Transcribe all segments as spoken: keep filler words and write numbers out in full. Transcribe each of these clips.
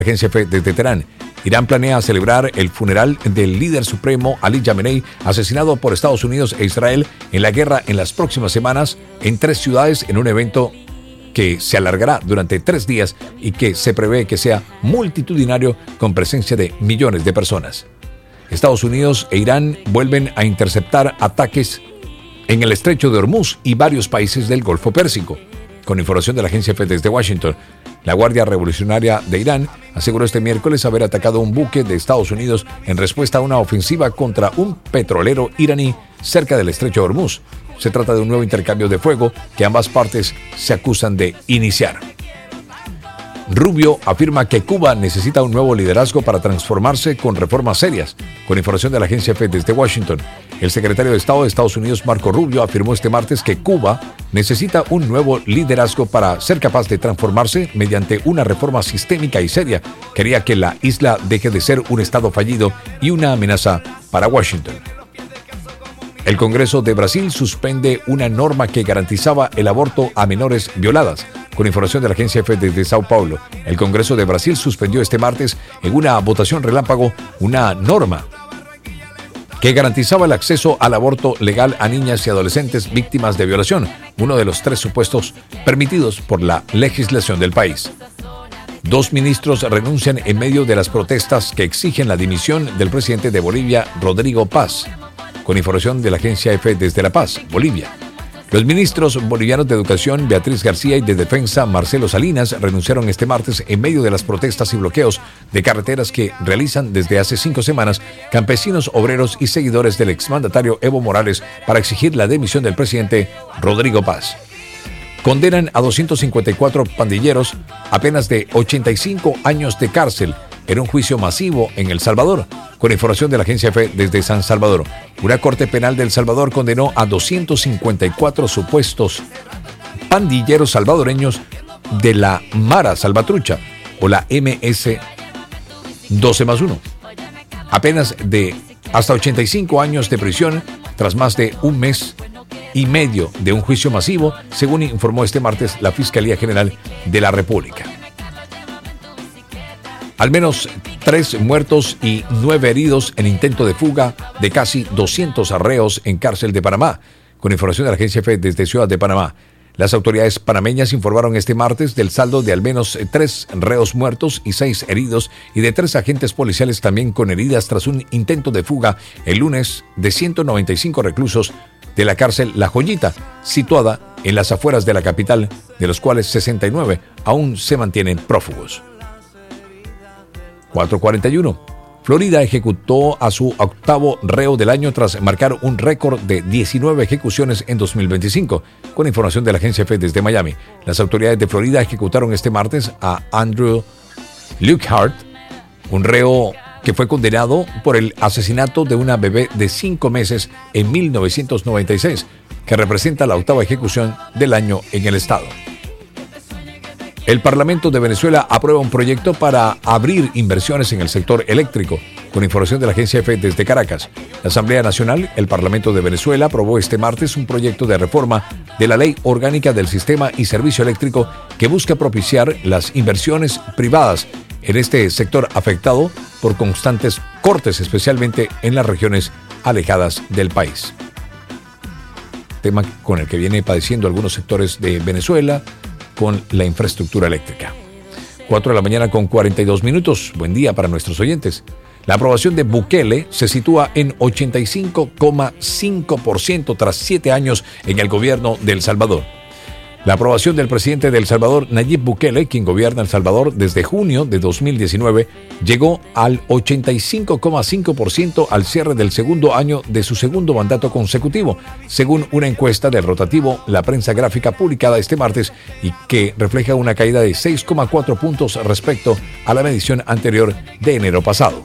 Agencia F desde Teherán. Irán planea celebrar el funeral del líder supremo Ali Khamenei, asesinado por Estados Unidos e Israel en la guerra en las próximas semanas en tres ciudades en un evento que se alargará durante tres días y que se prevé que sea multitudinario con presencia de millones de personas. Estados Unidos e Irán vuelven a interceptar ataques en el estrecho de Hormuz y varios países del Golfo Pérsico. Con información de la agencia F desde Washington, la Guardia Revolucionaria de Irán aseguró este miércoles haber atacado un buque de Estados Unidos en respuesta a una ofensiva contra un petrolero iraní cerca del estrecho de Hormuz. Se trata de un nuevo intercambio de fuego que ambas partes se acusan de iniciar. Rubio afirma que Cuba necesita un nuevo liderazgo para transformarse con reformas serias. Con información de la agencia F desde Washington, el secretario de Estado de Estados Unidos, Marco Rubio, afirmó este martes que Cuba necesita un nuevo liderazgo para ser capaz de transformarse mediante una reforma sistémica y seria. Quería que la isla deje de ser un estado fallido y una amenaza para Washington. El Congreso de Brasil suspende una norma que garantizaba el aborto a menores violadas. Con información de la agencia F desde Sao Paulo, el Congreso de Brasil suspendió este martes en una votación relámpago una norma que garantizaba el acceso al aborto legal a niñas y adolescentes víctimas de violación, uno de los tres supuestos permitidos por la legislación del país. Dos ministros renuncian en medio de las protestas que exigen la dimisión del presidente de Bolivia, Rodrigo Paz. Con información de la agencia F desde La Paz, Bolivia. Los ministros bolivianos de Educación, Beatriz García, y de Defensa, Marcelo Salinas, renunciaron este martes en medio de las protestas y bloqueos de carreteras que realizan desde hace cinco semanas campesinos, obreros y seguidores del exmandatario Evo Morales para exigir la dimisión del presidente Rodrigo Paz. Condenan a doscientos cincuenta y cuatro pandilleros a penas de ochenta y cinco años de cárcel en un juicio masivo en El Salvador. Con información de la agencia F desde San Salvador, una corte penal de El Salvador condenó a doscientos cincuenta y cuatro supuestos pandilleros salvadoreños de la Mara Salvatrucha o la M S doce más uno. Apenas de hasta ochenta y cinco años de prisión tras más de un mes y medio de un juicio masivo, según informó este martes la Fiscalía General de la República. Al menos tres muertos y nueve heridos en intento de fuga de casi doscientos reos en cárcel de Panamá. Con información de la agencia F desde Ciudad de Panamá, las autoridades panameñas informaron este martes del saldo de al menos tres reos muertos y seis heridos y de tres agentes policiales también con heridas tras un intento de fuga el lunes de ciento noventa y cinco reclusos de la cárcel La Joyita, situada en las afueras de la capital, de los cuales sesenta y nueve aún se mantienen prófugos. cuatro cuarenta y uno. Florida ejecutó a su octavo reo del año tras marcar un récord de diecinueve ejecuciones en dos mil veinticinco. Con información de la agencia F desde Miami, las autoridades de Florida ejecutaron este martes a Andrew Lockhart, un reo que fue condenado por el asesinato de una bebé de cinco meses en mil novecientos noventa y seis, que representa la octava ejecución del año en el estado. El Parlamento de Venezuela aprueba un proyecto para abrir inversiones en el sector eléctrico. Con información de la agencia F desde Caracas, la Asamblea Nacional, el Parlamento de Venezuela, aprobó este martes un proyecto de reforma de la Ley Orgánica del Sistema y Servicio Eléctrico que busca propiciar las inversiones privadas en este sector afectado por constantes cortes, especialmente en las regiones alejadas del país. Tema con el que viene padeciendo algunos sectores de Venezuela con la infraestructura eléctrica. cuatro de la mañana con cuarenta y dos minutos. Buen día para nuestros oyentes. La aprobación de Bukele se sitúa en ochenta y cinco coma cinco por ciento tras siete años en el gobierno de El Salvador. La aprobación del presidente de El Salvador, Nayib Bukele, quien gobierna El Salvador desde junio de dos mil diecinueve, llegó al ochenta y cinco coma cinco por ciento al cierre del segundo año de su segundo mandato consecutivo, según una encuesta del rotativo La Prensa Gráfica publicada este martes y que refleja una caída de seis coma cuatro puntos respecto a la medición anterior de enero pasado.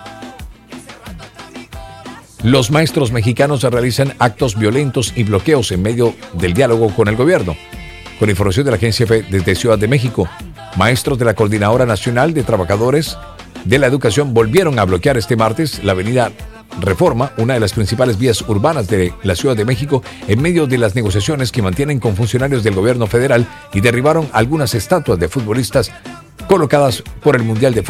Los maestros mexicanos realizan actos violentos y bloqueos en medio del diálogo con el gobierno. Con información de la agencia F desde Ciudad de México, maestros de la Coordinadora Nacional de Trabajadores de la Educación volvieron a bloquear este martes la avenida Reforma, una de las principales vías urbanas de la Ciudad de México, en medio de las negociaciones que mantienen con funcionarios del gobierno federal y derribaron algunas estatuas de futbolistas colocadas por el Mundial de Fútbol